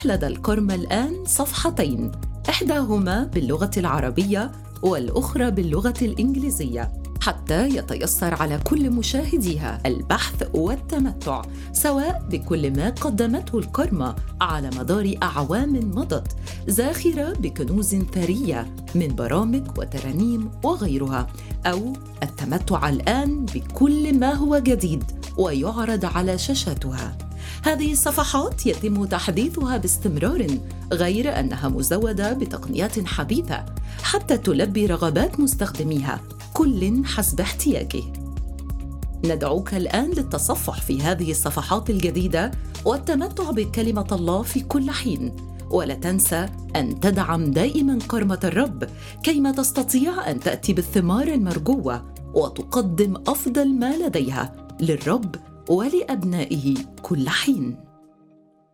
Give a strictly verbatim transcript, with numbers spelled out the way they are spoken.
لدى الكرمة الآن صفحتين، إحداهما باللغة العربية والأخرى باللغة الإنجليزية، حتى يتيسر على كل مشاهديها البحث والتمتع سواء بكل ما قدمته الكرمة على مدار أعوام مضت، زاخرة بكنوز ثرية من برامج وترانيم وغيرها، أو التمتع الآن بكل ما هو جديد ويعرض على شاشاتها. هذه الصفحات يتم تحديثها باستمرار، غير أنها مزودة بتقنيات حديثة حتى تلبي رغبات مستخدميها كل حسب احتياجه. ندعوك الآن للتصفح في هذه الصفحات الجديدة والتمتع بكلمة الله في كل حين، ولا تنسى أن تدعم دائما كرمة الرب كيما تستطيع أن تأتي بالثمار المرجوة وتقدم أفضل ما لديها للرب ولأبنائه كل حين.